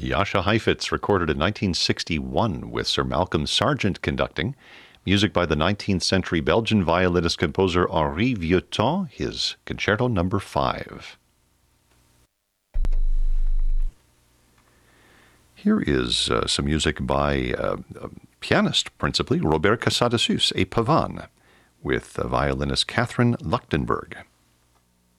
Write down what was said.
Jascha Heifetz, recorded in 1961 with Sir Malcolm Sargent conducting. Music by the 19th century Belgian violinist composer Henri Vieuxtemps, his Concerto No. 5. Here is some music by a pianist, principally, Robert Casadesus, a pavane, with violinist Catherine Luchtenberg.